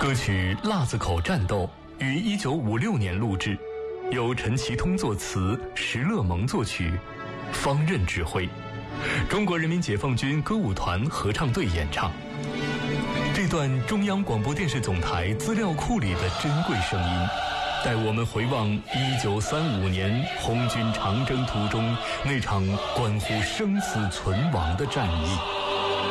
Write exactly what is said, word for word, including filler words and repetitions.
歌曲《辣子口战斗》于一九五六年录制，由陈其通作词，石勒蒙作曲，方任指挥，中国人民解放军歌舞团合唱队演唱。这段中央广播电视总台资料库里的珍贵声音，带我们回望一九三五年红军长征途中那场关乎生死存亡的战役。